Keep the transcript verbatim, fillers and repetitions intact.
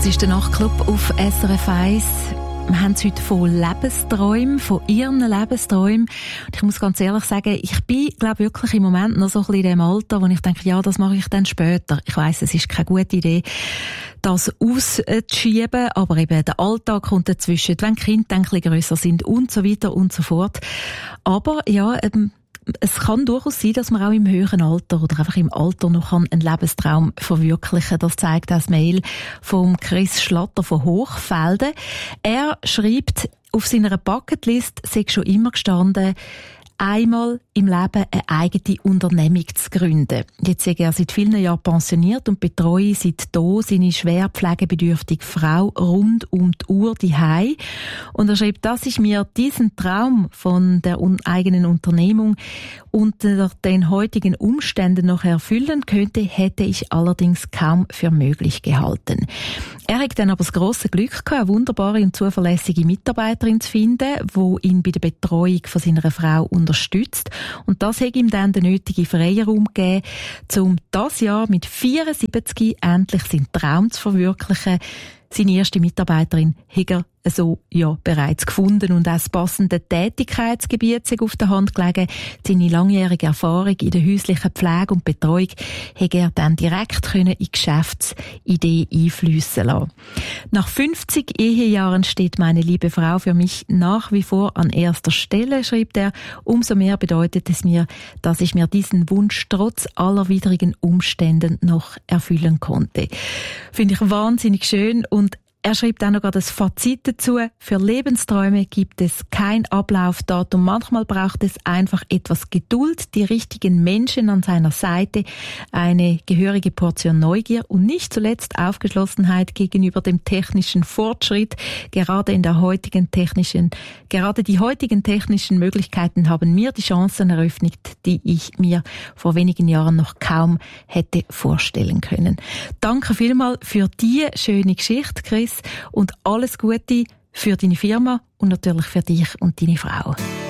Das ist der Nachtclub auf S R F eins. Wir haben es heute von Lebensträumen, von ihren Lebensträumen. Und ich muss ganz ehrlich sagen, ich bin, glaube wirklich im Moment noch so ein bisschen in dem Alter, wo ich denke, ja, das mache ich dann später. Ich weiss, es ist keine gute Idee, das auszuschieben, aber eben der Alltag kommt dazwischen, wenn die Kinder dann ein bisschen grösser sind und so weiter und so fort. Aber ja, ähm, es kann durchaus sein, dass man auch im höheren Alter oder einfach im Alter noch einen Lebenstraum verwirklichen kann. Das zeigt das Mail von Chris Schlatter von Hochfelden. Er schreibt, auf seiner Bucketlist sei schon immer gestanden, einmal im Leben eine eigene Unternehmung zu gründen. Jetzt ist er seit vielen Jahren pensioniert und betreue seit da seine schwer pflegebedürftige Frau rund um die Uhr daheim. Und er schreibt, dass ich mir diesen Traum von der eigenen Unternehmung unter den heutigen Umständen noch erfüllen könnte, hätte ich allerdings kaum für möglich gehalten. Er hat dann aber das grosse Glück gehabt, eine wunderbare und zuverlässige Mitarbeiterin zu finden, die ihn bei der Betreuung von seiner Frau unterstützt. Und das hat ihm dann den nötigen Freiraum gegeben, um das Jahr mit vierundsiebzig endlich seinen Traum zu verwirklichen. Seine erste Mitarbeiterin hat er so ja bereits gefunden und auch das passende Tätigkeitsgebiet sei auf der Hand gelegen. Seine langjährige Erfahrung in der häuslichen Pflege und Betreuung hat er dann direkt können in die Geschäftsidee einfliessen lassen. Nach fünfzig Ehejahren steht meine liebe Frau für mich nach wie vor an erster Stelle, schreibt er. Umso mehr bedeutet es mir, dass ich mir diesen Wunsch trotz aller widrigen Umständen noch erfüllen konnte. Finde ich wahnsinnig schön. Und er schreibt auch noch das Fazit dazu. Für Lebensträume gibt es kein Ablaufdatum. Manchmal braucht es einfach etwas Geduld, die richtigen Menschen an seiner Seite, eine gehörige Portion Neugier und nicht zuletzt Aufgeschlossenheit gegenüber dem technischen Fortschritt. Gerade in der heutigen technischen, gerade die heutigen technischen Möglichkeiten haben mir die Chancen eröffnet, die ich mir vor wenigen Jahren noch kaum hätte vorstellen können. Danke vielmals für die schöne Geschichte, Chris. Und alles Gute für deine Firma und natürlich für dich und deine Frau.